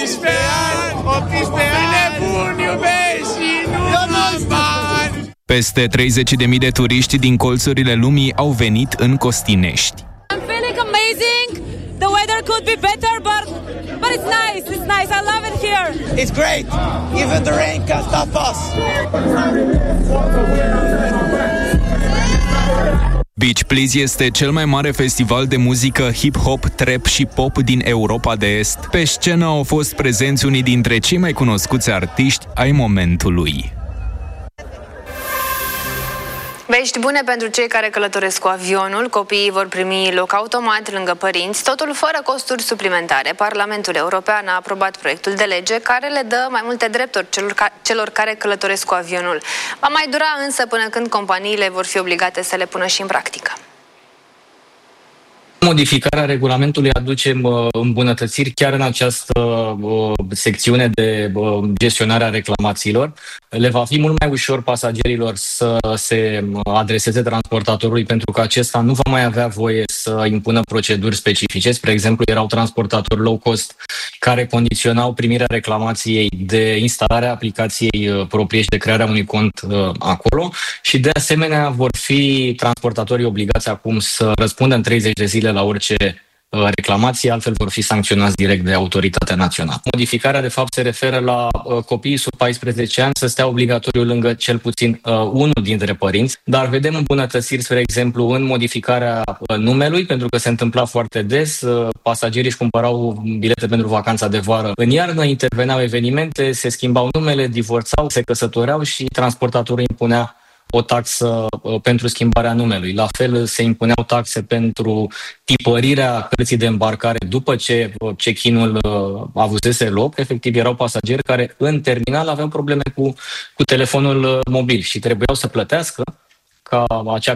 18 ani, 18 ani, nebun iubești și nu bani. Peste 30.000 de turiști din colțurile lumii au venit în Costinești. I'm feeling amazing. The weather could be better, but it's nice. It's nice. I love it here. It's great. Even the rain can stop us. Beach Please este cel mai mare festival de muzică hip-hop, trap și pop din Europa de Est. Pe scenă au fost prezenți unii dintre cei mai cunoscuți artiști ai momentului. Vești bune pentru cei care călătoresc cu avionul. Copiii vor primi loc automat lângă părinți, totul fără costuri suplimentare. Parlamentul European a aprobat proiectul de lege care le dă mai multe drepturi celor care călătoresc cu avionul. Va mai dura însă până când companiile vor fi obligate să le pună și în practică. Modificarea regulamentului aduce îmbunătățiri chiar în această secțiune de gestionare a reclamațiilor. Le va fi mult mai ușor pasagerilor să se adreseze transportatorului pentru că acesta nu va mai avea voie să impună proceduri specifice. Spre exemplu, erau transportatori low cost care condiționau primirea reclamației de instalarea aplicației proprie și de crearea unui cont acolo și de asemenea vor fi transportatorii obligați acum să răspundă în 30 de zile la orice reclamație, altfel vor fi sancționați direct de autoritatea națională. Modificarea, de fapt, se referă la copiii sub 14 ani să stea obligatoriu lângă cel puțin unul dintre părinți, dar vedem îmbunătățiri, spre exemplu, în modificarea numelui, pentru că se întâmpla foarte des, pasagerii își cumpărau bilete pentru vacanța de vară. În iarnă interveneau evenimente, se schimbau numele, divorțau, se căsătoreau și transportatorul impunea o taxă pentru schimbarea numelui. La fel se impuneau taxe pentru tipărirea cărții de îmbarcare după ce check-in-ul avusese loc. Efectiv, erau pasageri care în terminal aveau probleme cu telefonul mobil și trebuiau să plătească ca acea